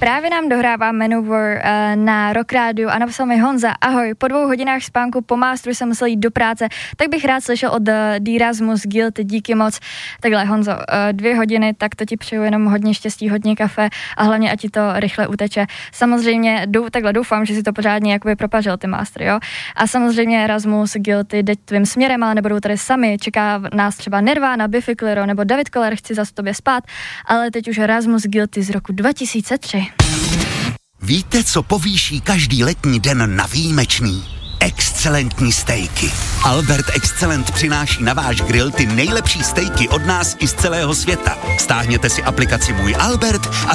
Právě nám dohrává Manowar na Rock Radio a napsal mi Honza, ahoj, po 2 hodinách spánku po mástru jsem musel jít do práce, tak bych rád slyšel od D'Erasmus Guilty, díky moc. Takhle Honzo, 2 hodiny, tak to ti přeju jenom hodně štěstí, hodně kafe a hlavně ať ti to rychle uteče. Samozřejmě takhle doufám, že si to pořádně jakoby propařil ty mástry, jo. A samozřejmě Erasmus Guilty jde tvým směrem, ale nebudou tady sami, čeká nás třeba Nirvana, Biffy Clyro nebo David Koller, chci zase tobě spát, ale teď už Erasmus Guilty z roku 2003. Víte, co povýší každý letní den na výjimečný? Excelentní stejky. Albert Excellent přináší na váš grill ty nejlepší stejky od nás i z celého světa. Stáhněte si aplikaci Můj Albert a